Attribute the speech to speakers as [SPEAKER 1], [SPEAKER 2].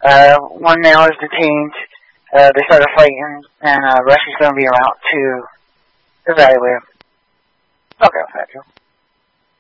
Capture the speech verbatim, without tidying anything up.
[SPEAKER 1] Uh, one male is detained. Uh, they started fighting, and uh, rescue's going to be around to evaluate him. Okay, I'll